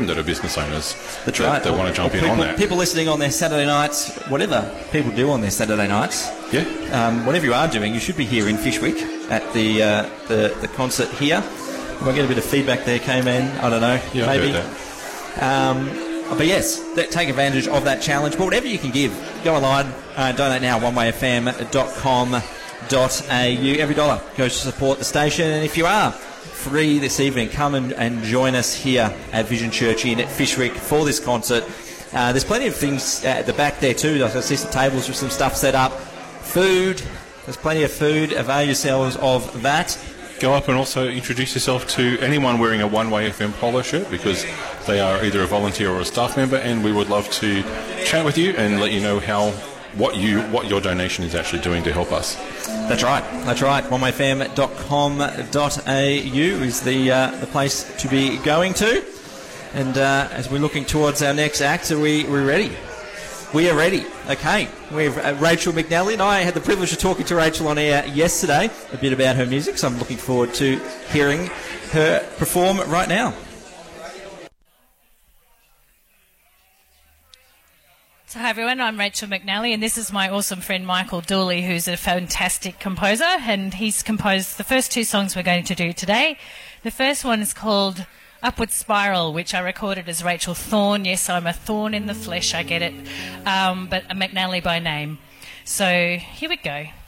that are business owners That's right. that want to jump in on that. People listening on their Saturday nights, whatever people do on their Saturday nights. Yeah. Whatever you are doing, you should be here in Fyshwick at the concert here. If I get a bit of feedback there, K-Man, I don't know. Yeah, maybe. I heard that. But yes, take advantage of that challenge. But whatever you can give, go online, donate now, onewayfm.com.au. Every dollar goes to support the station. And if you are free this evening, come and join us here at Vision Church Inn at Fyshwick for this concert. There's plenty of things at the back there too. I see some tables with some stuff set up. Food, there's plenty of food. Avail yourselves of that. Go up and also introduce yourself to anyone wearing a One Way FM polo shirt, because they are either a volunteer or a staff member, and we would love to chat with you and let you know what your donation is actually doing to help us. That's right. onewayfm.com.au is the place to be going to. And as we're looking towards our next act, we're ready. We are ready. Okay. We have Rachel McNally, and I had the privilege of talking to Rachel on air yesterday a bit about her music, so I'm looking forward to hearing her perform right now. So hi everyone, I'm Rachel McNally, and this is my awesome friend Michael Dooley, who's a fantastic composer, and he's composed the first two songs we're going to do today. The first one is called Upward Spiral, which I recorded as Rachel Thorne. Yes, I'm a thorn in the flesh, I get it, but a McNally by name. So here we go.